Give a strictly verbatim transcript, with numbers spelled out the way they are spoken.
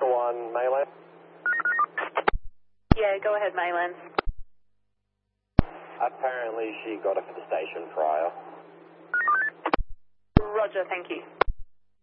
Delta one, Mayland. Yeah, go ahead, Mayland. Apparently she got it for the station prior. Roger, thank you.